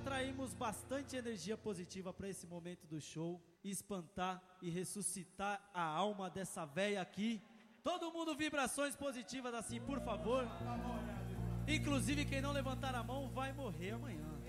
atraímos bastante energia positiva para esse momento do show, espantar e ressuscitar a alma dessa véia aqui. Todo mundo vibrações positivas assim, por favor. Inclusive quem não levantar a mão vai morrer amanhã.